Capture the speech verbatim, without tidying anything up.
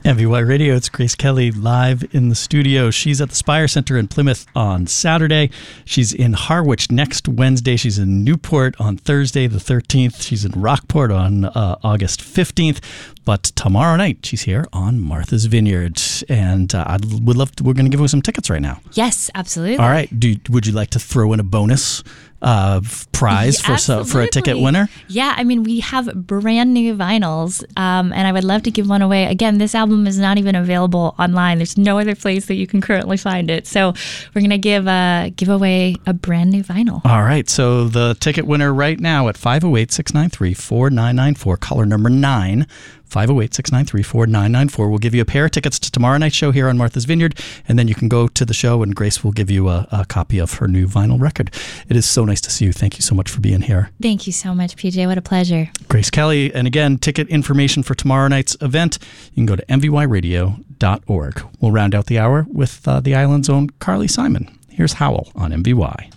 M V Y Radio, it's Grace Kelly live in the studio. She's at the Spire Center in Plymouth on Saturday. She's in Harwich next Wednesday. She's in Newport on Thursday the thirteenth. She's in Rockport on uh, August fifteenth. But tomorrow night, she's here on Martha's Vineyard. And uh, I would love to, we're going to give away some tickets right now. Yes, absolutely. All right. Do, would you like to throw in a bonus uh, prize for so, for a ticket winner? Yeah, I mean, we have brand new vinyls, um, and I would love to give one away. Again, this album is not even available online. There's no other place that you can currently find it. So we're going to give uh, give away a brand new vinyl. All right. So the ticket winner right now at five oh eight, six nine three, four nine nine four, caller number nine, five oh eight, six nine three, four nine nine four. We'll give you a pair of tickets to tomorrow night's show here on Martha's Vineyard, and then you can go to the show, and Grace will give you a, a copy of her new vinyl record. It is so nice to see you. Thank you so much for being here. Thank you so much, P J. What a pleasure. Grace Kelly. And again, ticket information for tomorrow night's event, you can go to m v y radio dot org. We'll round out the hour with uh, the island's own Carly Simon. Here's Howl on M V Y.